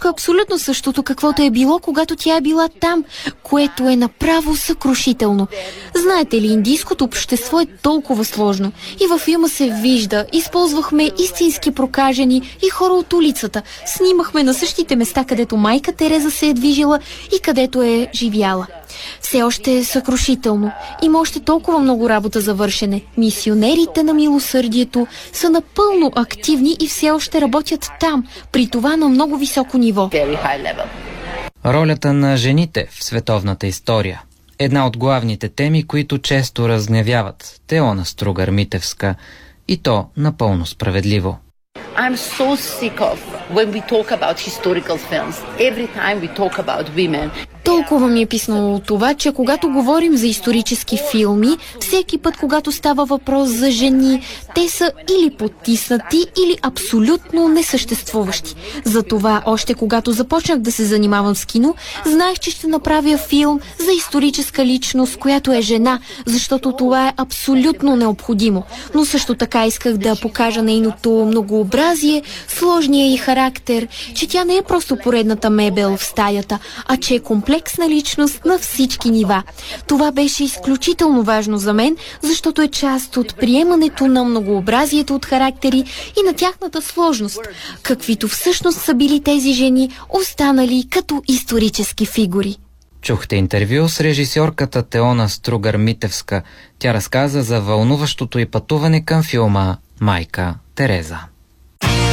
всичко е абсолютно същото, каквото е било, когато тя е била там, което е направо съкрушително. Знаете ли, индийското общество е толкова сложно. И във филма се вижда, използвахме истински прокажени и хора от улицата. Снимахме на същите места, където майка Тереза се е движила и където е живяла. Все още е съкрушително. Има още толкова много работа за вършене. Мисионерите на милосърдието са напълно активни и все още работят там, при това на много високо ниво. Ролята на жените в световната история. Една от главните теми, които често разгневяват Теона Стругар-Митевска, и то напълно справедливо. I'm so sick of when we talk about historical films. Every time we talk about women. Толкова ми е писнало това, че когато говорим за исторически филми, всеки път, когато става въпрос за жени, те са или потиснати, или абсолютно несъществуващи. Затова, още когато започнах да се занимавам с кино, знаех, че ще направя филм за историческа личност, която е жена, защото това е абсолютно необходимо. Но също така исках да покажа нейното многообразие, сложния й характер, че тя не е просто поредната мебел в стаята, а че е комплексна личност на всички нива. Това беше изключително важно за мен, защото е част от приемането на многообразието от характери и на тяхната сложност, каквито всъщност са били тези жени, останали като исторически фигури. Чухте интервю с режисьорката Теона Стругар-Митевска. Тя разказа за вълнуващото й пътуване към филма «Майка Тереза».